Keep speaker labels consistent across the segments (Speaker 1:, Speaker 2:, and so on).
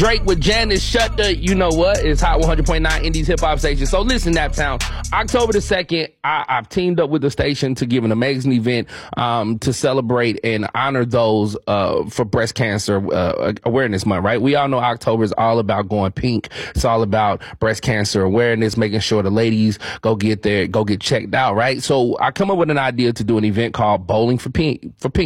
Speaker 1: Drake with Janice Shut the, you know what? It's Hot 100.9 Indies Hip Hop Station. So listen, Naptown, October the 2nd, I've teamed up with the station to give an amazing event to celebrate and honor those for breast cancer awareness month, right? We all know October is all about going pink. It's all about breast cancer awareness, making sure the ladies go get checked out, right? So I come up with an idea to do an event called Bowling for Pink,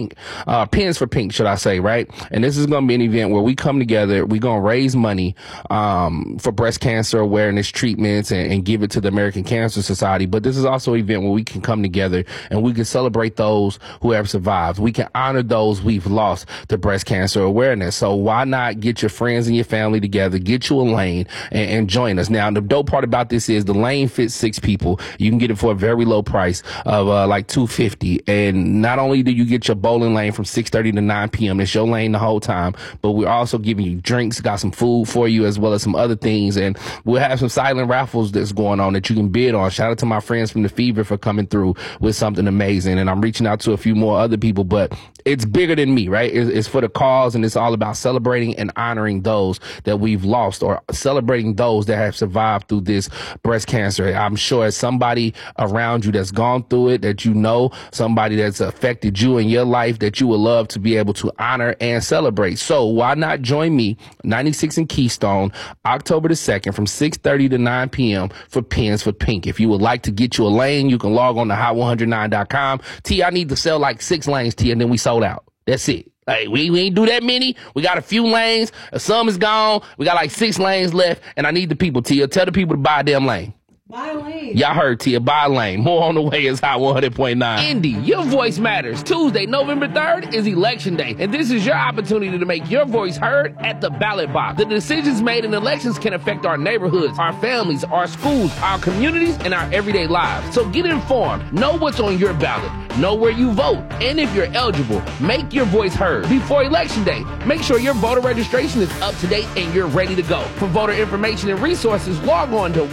Speaker 1: Pins for Pink, should I say, right? And this is going to be an event where we come together, we're going to raise money for breast cancer awareness treatments and give it to the American Cancer Society. But this is also an event where we can come together and we can celebrate those who have survived. We can honor those we've lost to breast cancer awareness. So why not get your friends and your family together, get you a lane and join us. Now, the dope part about this is the lane fits 6 people. You can get it for a very low price of like $250. And not only do you get your bowling lane from 6:30 to 9 p.m., it's your lane the whole time, but we're also giving you drinks, got some food for you as well as some other things, and we'll have some silent raffles that's going on that you can bid on. Shout out to my friends from the Fever for coming through with something amazing, and I'm reaching out to a few more other people, but it's bigger than me, right? It's for the cause, and it's all about celebrating and honoring those that we've lost or celebrating those that have survived through this breast cancer. I'm sure as somebody around you that's gone through it, that you know, somebody that's affected you in your life, that you would love to be able to honor and celebrate. So why not join me, 96 and Keystone, October the 2nd from 6:30 to 9 p.m. for Pins for Pink. If you would like to get you a lane, you can log on to hot109.com. T, I need to sell like 6 lanes, T, and then we sold out. That's it. Hey, we ain't do that many. We got a few lanes. Some is gone. We got like 6 lanes left, and I need the people, Tia. Tell the people to buy a damn lane.
Speaker 2: Buy a lane.
Speaker 1: Y'all heard, Tia. Buy a lane. More on the way is Hot 100.9. Indy, your voice matters. Tuesday, November 3rd is Election Day, and this is your opportunity to make your voice heard at the ballot box. The decisions made in elections can affect our neighborhoods, our families, our schools, our communities, and our everyday lives. So get informed. Know what's on your ballot. Know where you vote. And if you're eligible, make your voice heard before Election Day. Make sure your voter registration is up to date and you're ready to go. For voter information and resources, log on to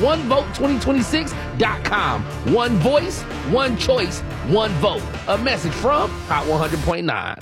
Speaker 1: onevote2026.com. One voice, one choice, one vote. A message from Hot 100.9.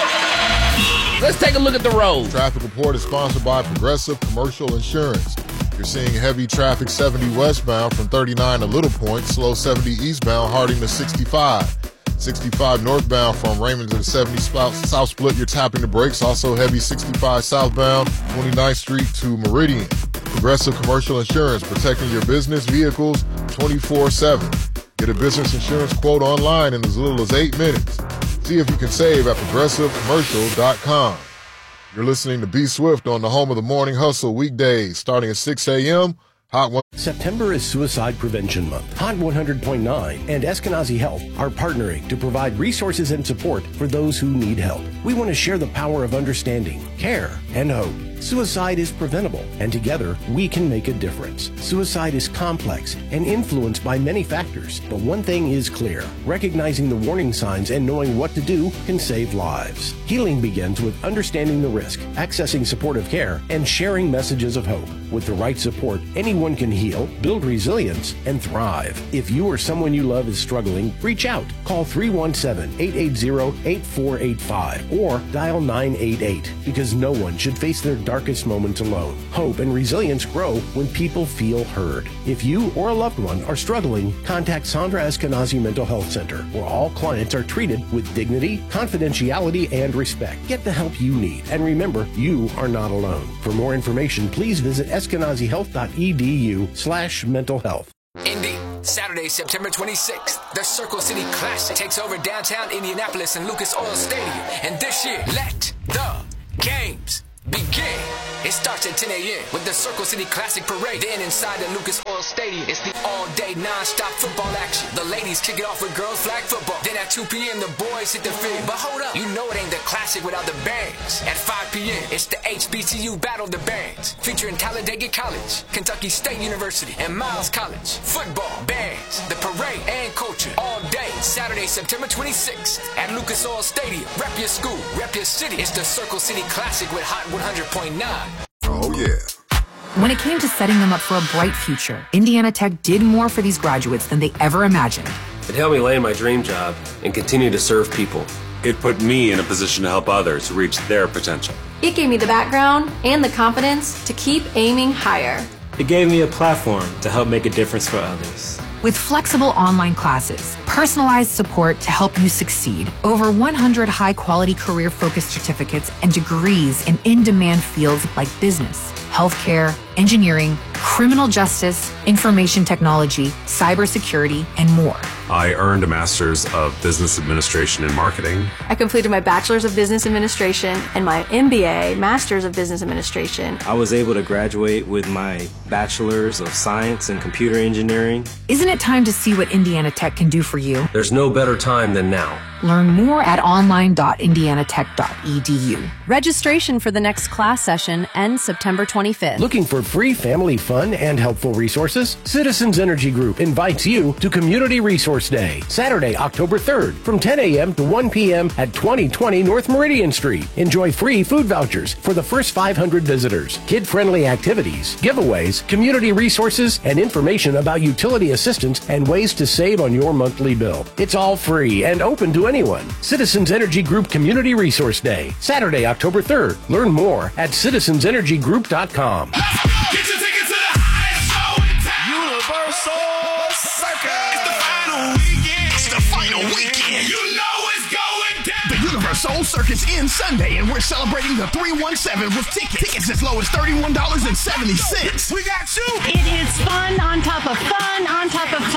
Speaker 1: Let's take a look at the road.
Speaker 3: Traffic report is sponsored by Progressive Commercial Insurance. You're seeing heavy traffic 70 westbound from 39 to Little Point, slow 70 eastbound, Harding to 65. 65 northbound from Raymond to the 70 South Split, you're tapping the brakes. Also heavy 65 southbound, 29th Street to Meridian. Progressive Commercial Insurance, protecting your business vehicles 24/7. Get a business insurance quote online in as little as 8 minutes. See if you can save at progressivecommercial.com. You're listening to B Swift on the home of the Morning Hustle, weekdays starting at 6 a.m. Hot 1.
Speaker 4: September is Suicide Prevention Month. Hot 100.9 and Eskenazi Health are partnering to provide resources and support for those who need help. We want to share the power of understanding, care, and hope. Suicide is preventable, and together we can make a difference. Suicide is complex and influenced by many factors, but one thing is clear. Recognizing the warning signs and knowing what to do can save lives. Healing begins with understanding the risk, accessing supportive care, and sharing messages of hope. With the right support, anyone can heal, build resilience, and thrive. If you or someone you love is struggling, reach out. Call 317-880-8485 or dial 988 because no one should face their darkest moments alone. Hope and resilience grow when people feel heard. If you or a loved one are struggling, contact Sandra Eskenazi Mental Health Center, where all clients are treated with dignity, confidentiality, and respect. Get the help you need, and remember, you are not alone. For more information, please visit eskenazihealth.edu/mental health.
Speaker 5: Indy, Saturday, September 26th, the Circle City Classic takes over downtown Indianapolis and Lucas Oil Stadium. And this year, let the games begin. It starts at 10 a.m. with the Circle City Classic Parade. Then inside the Lucas Oil Stadium, it's the all-day non-stop football action. The ladies kick it off with girls flag football. Then at 2 p.m. the boys hit the field. But hold up, you know it ain't the Classic without the bands. At 5 p.m. it's the HBCU Battle of the Bands, featuring Talladega College, Kentucky State University, and Miles College. Football, bands, the parade, and culture all day. Saturday, September 26th at Lucas Oil Stadium. Rep your school, rep your city. It's the Circle City Classic with Hot 100.9.
Speaker 3: Oh, yeah.
Speaker 6: When it came to setting them up for a bright future, Indiana Tech did more for these graduates than they ever imagined.
Speaker 7: It helped me land my dream job and continue to serve people.
Speaker 8: It put me in a position to help others reach their potential.
Speaker 2: It gave me the background and the confidence to keep aiming higher.
Speaker 7: It gave me a platform to help make a difference for others.
Speaker 6: With flexible online classes, personalized support to help you succeed, over 100 high-quality career-focused certificates, and degrees in in-demand fields like business, healthcare, engineering, criminal justice, information technology, cybersecurity, and more.
Speaker 8: I earned a Master's of Business Administration and Marketing.
Speaker 2: I completed my Bachelor's of Business Administration and my MBA, Master's of Business Administration.
Speaker 7: I was able to graduate with my Bachelor's of Science in Computer Engineering.
Speaker 6: Isn't it time to see what Indiana Tech can do for you?
Speaker 9: There's no better time than now.
Speaker 6: Learn more at online.indianatech.edu.
Speaker 10: Registration for the next class session ends September 25th.
Speaker 4: Looking for free family fun and helpful resources? Citizens Energy Group invites you to Community Resource Day, Saturday, October 3rd, from 10 a.m. to 1 p.m. at 2020 North Meridian Street. Enjoy free food vouchers for the first 500 visitors, kid-friendly activities, giveaways, community resources, and information about utility assistance and ways to save on your monthly bill. It's all free and open to anyone. Citizens Energy Group Community Resource Day, Saturday, October 3rd. Learn more at citizensenergygroup.com.
Speaker 11: Get your tickets to the highest show in town. Universal Circus. It's the final weekend. It's the final weekend. You know it's going down. The Universal Circus ends Sunday, and we're celebrating the 317 with tickets as low as $31.70. We got you.
Speaker 12: It is fun on top of fun on top of fun.